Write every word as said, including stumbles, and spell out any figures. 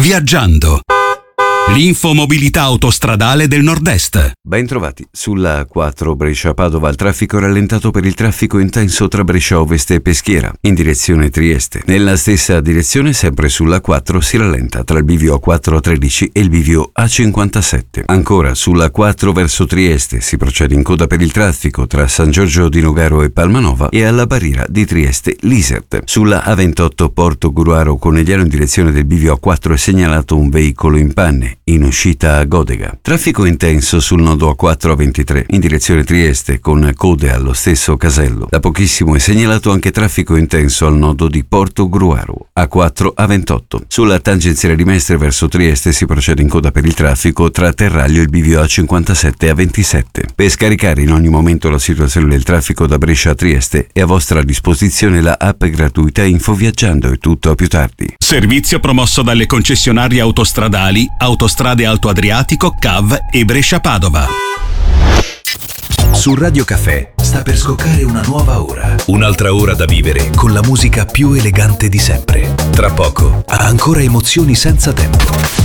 Viaggiando. L'infomobilità autostradale del Nord-Est. Ben trovati. Sulla A quattro Brescia-Padova il traffico è rallentato per il traffico intenso tra Brescia Ovest e Peschiera, in direzione Trieste. Nella stessa direzione, sempre sulla A quattro, si rallenta tra il bivio A quattro A tredici e il bivio A cinquantasette. Ancora sulla A quattro verso Trieste si procede in coda per il traffico tra San Giorgio di Nogaro e Palmanova e alla barriera di Trieste Lisert. Sulla A ventotto Porto Gruaro Conegliano in direzione del bivio A quattro è segnalato un veicolo in panne in uscita a Godega. Traffico intenso sul nodo A quattro A ventitré in direzione Trieste con code allo stesso casello. Da pochissimo è segnalato anche traffico intenso al nodo di Porto Gruaro A quattro A ventotto. Sulla tangenziale di Mestre verso Trieste si procede in coda per il traffico tra Terraglio e il bivio A cinquantasette A ventisette. Per scaricare in ogni momento la situazione del traffico da Brescia a Trieste è a vostra disposizione la app gratuita Infoviaggiando. È tutto, a più tardi. Servizio promosso dalle concessionarie autostradali Autostrade Alto Adriatico, C A V e Brescia-Padova. Su Radio Caffè sta per scoccare una nuova ora. Un'altra ora da vivere con la musica più elegante di sempre. Tra poco, ancora emozioni senza tempo.